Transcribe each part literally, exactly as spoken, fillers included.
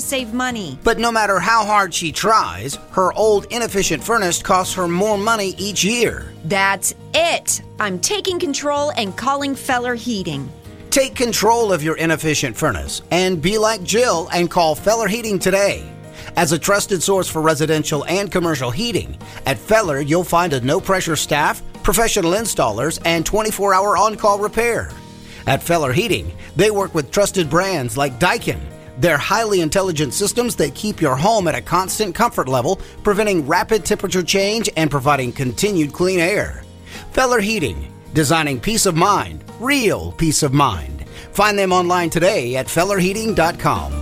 save money. But no matter how hard she tries, her old inefficient furnace costs her more money each year. That's it. I'm taking control and calling Feller Heating. Take control of your inefficient furnace and be like Jill and call Feller Heating today. As a trusted source for residential and commercial heating, at Feller you'll find a no-pressure staff, professional installers, and twenty-four hour on-call repair. At Feller Heating, they work with trusted brands like Daikin. They're highly intelligent systems that keep your home at a constant comfort level, preventing rapid temperature change and providing continued clean air. Feller Heating, designing peace of mind, real peace of mind. Find them online today at feller heating dot com.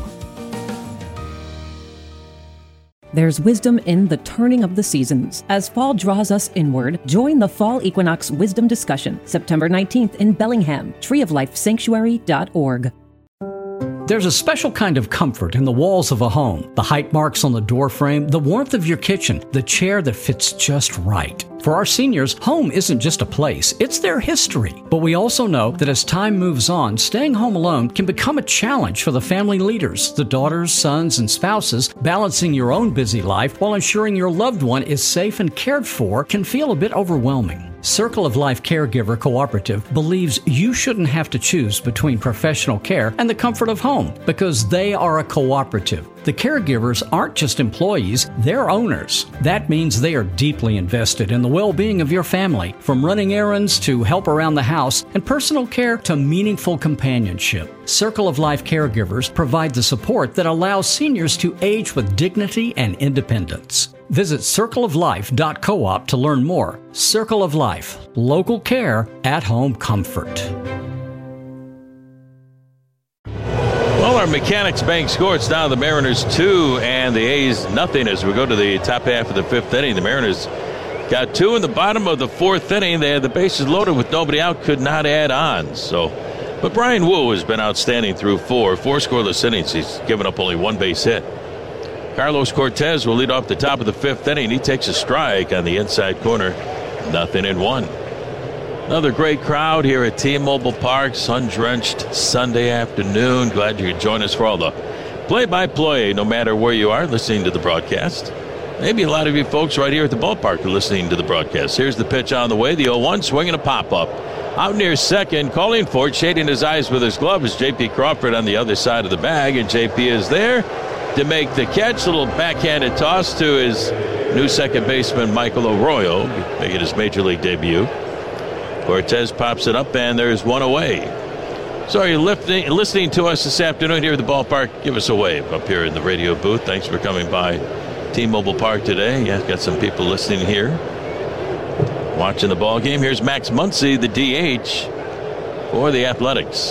There's wisdom in the turning of the seasons. As fall draws us inward, join the Fall Equinox Wisdom Discussion, September nineteenth in Bellingham, tree of life sanctuary dot org. There's a special kind of comfort in the walls of a home, the height marks on the door frame, the warmth of your kitchen, the chair that fits just right. For our seniors, home isn't just a place, it's their history. But we also know that as time moves on, staying home alone can become a challenge for the family leaders, the daughters, sons, and spouses. Balancing your own busy life while ensuring your loved one is safe and cared for can feel a bit overwhelming. Circle of Life Caregiver Cooperative believes you shouldn't have to choose between professional care and the comfort of home because they are a cooperative. The caregivers aren't just employees, they're owners. That means they are deeply invested in the well-being of your family, from running errands to help around the house and personal care to meaningful companionship. Circle of Life Caregivers provide the support that allows seniors to age with dignity and independence. Visit circle of life dot coop to learn more. Circle of Life, local care, at-home comfort. Well, our Mechanics Bank score, it's now the Mariners two and the A's nothing as we go to the top half of the fifth inning. The Mariners got two in the bottom of the fourth inning. They had the bases loaded with nobody out, could not add on. So, but Brian Wu has been outstanding through four. Four scoreless innings. He's given up only one base hit. Carlos Cortez will lead off the top of the fifth inning. He takes a strike on the inside corner. Nothing in one. Another great crowd here at T-Mobile Park. Sun-drenched Sunday afternoon. Glad you could join us for all the play-by-play, no matter where you are listening to the broadcast. Maybe a lot of you folks right here at the ballpark are listening to the broadcast. Here's the pitch on the way. The oh one swinging a pop-up. Out near second, calling for it, shading his eyes with his glove is J P Crawford on the other side of the bag, and J P is there to make the catch. A little backhanded toss to his new second baseman, Michael Arroyo, making his major league debut. Cortez pops it up, and there's one away. So are you lifting, listening to us this afternoon here at the ballpark? Give us a wave up here in the radio booth. Thanks for coming by T-Mobile Park today. Yeah, got some people listening here, watching the ball game. Here's Max Muncy, the D H for the Athletics.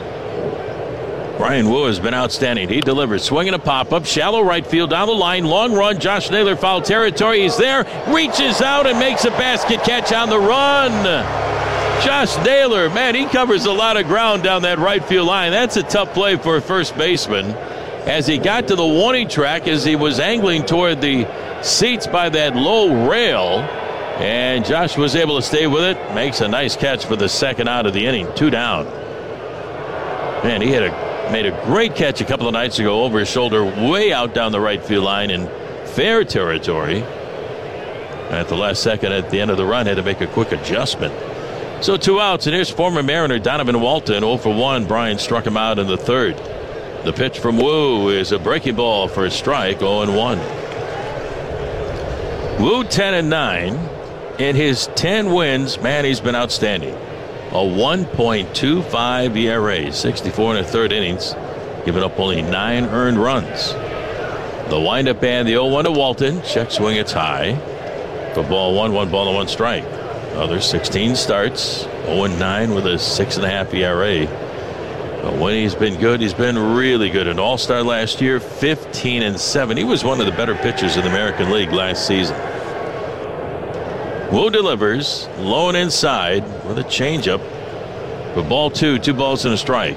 Brian Wu has been outstanding. He delivers, swinging a pop-up, shallow right field down the line, long run. Josh Naylor, foul territory. He's there, reaches out and makes a basket catch on the run. Josh Naylor, man, he covers a lot of ground down that right field line. That's a tough play for a first baseman. As he got to the warning track, as he was angling toward the seats by that low rail, and Josh was able to stay with it. Makes a nice catch for the second out of the inning. Two down. Man, he had a made a great catch a couple of nights ago over his shoulder, way out down the right field line in fair territory. At the last second, at the end of the run, had to make a quick adjustment. So two outs, and here's former Mariner Donovan Walton. oh for one. Brian struck him out in the third. The pitch from Wu is a breaking ball for a strike. oh and one. Wu ten and nine. In his ten wins, man, he's been outstanding. A one point two five E R A, sixty-four and a third innings, giving up only nine earned runs. The windup and the oh one to Walton. Check swing, it's high. For ball one, one ball and one strike. Other sixteen starts, oh and nine with a six and a half E R A. But when he's been good, he's been really good. An all-star last year, fifteen and seven. He was one of the better pitchers in the American League last season. Wu delivers, low and inside with a changeup. For ball two, two balls and a strike.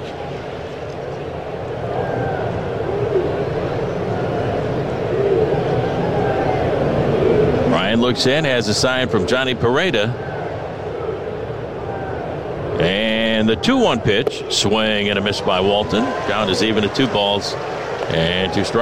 Ryan looks in, has a sign from Johnny Pareda. And the two one pitch, swing and a miss by Walton. Count is even at two balls and two strikes.